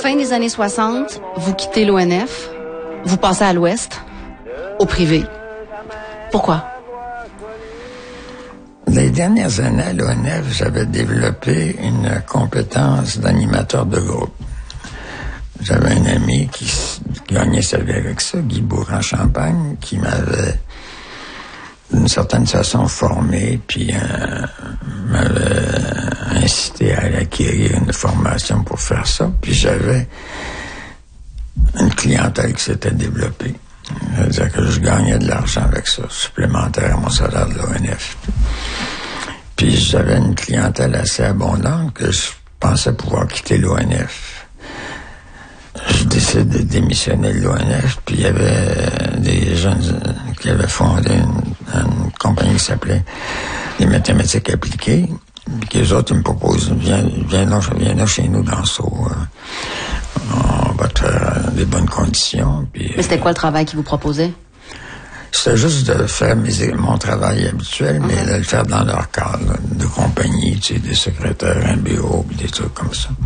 fin des années 60, vous quittez l'ONF, vous passez à l'Ouest, au privé. Pourquoi? Les dernières années à l'ONF, j'avais développé une compétence d'animateur de groupe. J'avais un ami qui gagnait sa vie avec ça, Guy Bourg-en-Champagne, qui m'avait d'une certaine façon formé, puis m'avait incité à acquérir une formation pour faire ça. Puis j'avais une clientèle qui s'était développée. C'est-à-dire que je gagnais de l'argent avec ça, supplémentaire à mon salaire de l'ONF. Puis j'avais une clientèle assez abondante que je pensais pouvoir quitter l'ONF. Je décide de démissionner de l'ONF, puis il y avait des jeunes qui avaient fondé une compagnie qui s'appelait les mathématiques appliquées, puis que les autres, ils me proposent, viens là chez nous dans Sceaux. On va te faire des bonnes conditions. Puis, mais c'était quoi le travail qu'ils vous proposaient? C'était juste de faire mon travail habituel, mais de le faire dans leur cadre de compagnie, tu sais, des secrétaires, un bureau, puis des trucs comme ça.